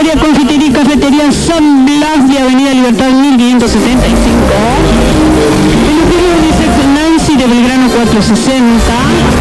Alimentaria, Confitería y Cafetería San Blas de Avenida Libertad 1575. Peluquería Unisex Nancy de Belgrano 460.